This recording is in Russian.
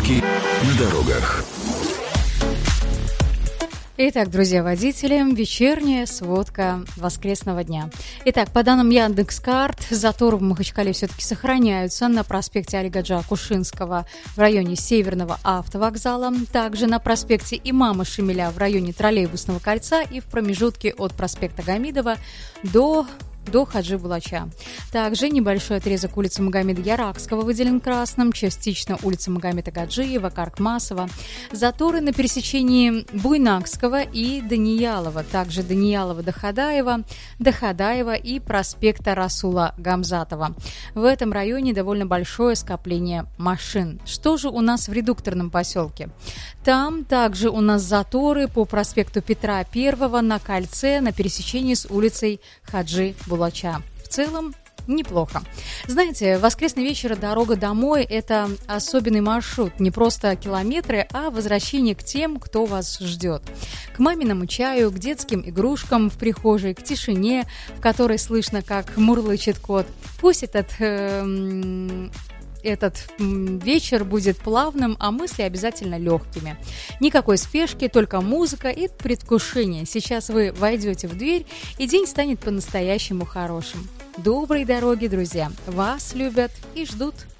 Пробки на дорогах. Итак, друзья водители, вечерняя сводка воскресного дня. Итак, по данным Яндекс.Карт, заторы в Махачкале все-таки сохраняются на проспекте Алигаджа Кушинского в районе Северного автовокзала, также на проспекте Имама Шамиля в районе Троллейбусного кольца и в промежутке от проспекта Гамидова до Хаджи Булача. Также небольшой отрезок улицы Магомеда Яракского выделен красным, частично улица Магомеда Гаджиева, Каркмасова. Заторы на пересечении Буйнакского и Даниялова, также Даниялова до Хадаева и проспекта Расула Гамзатова. В этом районе довольно большое скопление машин. Что же у нас в редукторном поселке? Там также у нас заторы по проспекту Петра I на кольце на пересечении с улицей Хаджи Булача. В целом неплохо. Знаете, воскресный вечер, дорога домой – это особенный маршрут. Не просто километры, а возвращение к тем, кто вас ждет. К маминому чаю, к детским игрушкам в прихожей, к тишине, в которой слышно, как мурлычет кот. Пусть этот вечер будет плавным, а мысли обязательно легкими. Никакой спешки, только музыка и предвкушение. Сейчас вы войдете в дверь, и день станет по-настоящему хорошим. Доброй дороги, друзья! Вас любят и ждут.